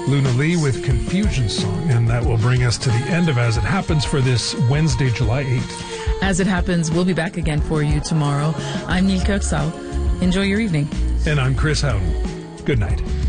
Luna Lee with Confusion Song, and that will bring us to the end of As It Happens for this Wednesday, July 8th. As It Happens, we'll be back again for you tomorrow. I'm Neil Kirksau. Enjoy your evening. And I'm Chris Howden. Good night.